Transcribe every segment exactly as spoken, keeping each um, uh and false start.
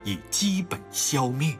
已基本消灭。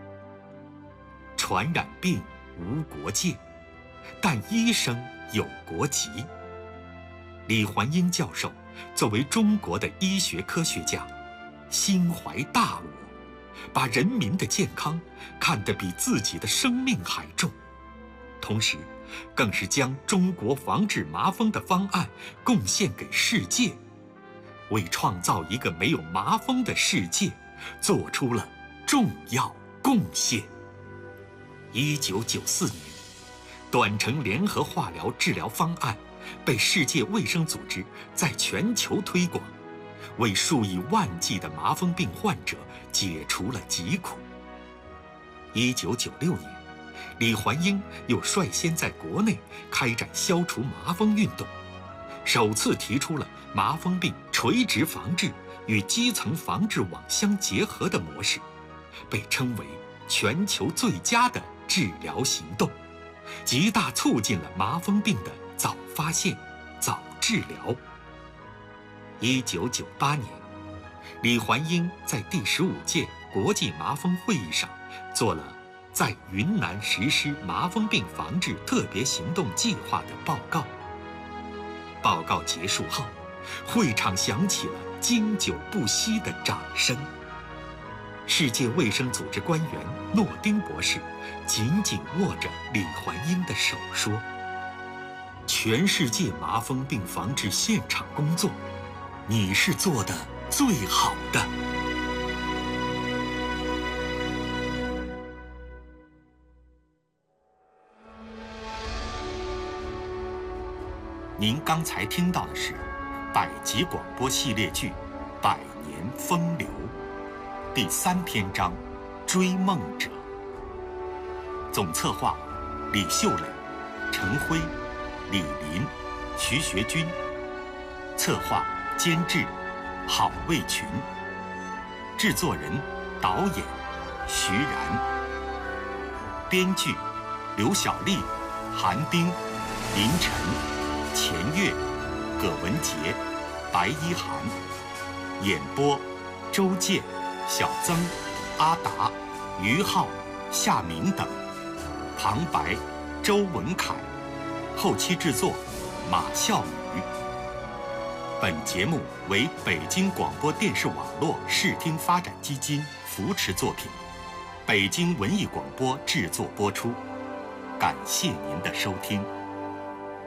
传染病无国界，但医生有国籍。李环英教授作为中国的医学科学家，心怀大我，把人民的健康看得比自己的生命还重，同时更是将中国防治麻风的方案贡献给世界，为创造一个没有麻风的世界做出了重要贡献。一九九四年，短程联合化疗治疗方案被世界卫生组织在全球推广，为数以万计的麻风病患者解除了疾苦。一九九六年，李环英又率先在国内开展消除麻风运动，首次提出了麻风病垂直防治与基层防治网相结合的模式，被称为全球最佳的治疗行动，极大促进了麻风病的早发现、早治疗。一九九八年，李环英在第十五届国际麻风会议上做了在云南实施麻风病防治特别行动计划的报告。报告结束后，会场响起了经久不息的掌声。世界卫生组织官员诺丁博士紧紧握着李环英的手说：“全世界麻风病防治现场工作，你是做得最好的。”您刚才听到的是百集广播系列剧《百年风流》第三篇章《追梦者》，总策划李秀磊、陈辉、李林、徐学军，策划监制郝卫群，制作人导演徐然，编剧刘小丽、韩冰、林晨、钱月、葛文杰、白一涵，演播周健、小曾、阿达、于浩、夏明等，旁白周文凯，后期制作马笑宇。本节目为北京广播电视网络视听发展基金扶持作品，北京文艺广播制作播出。感谢您的收听。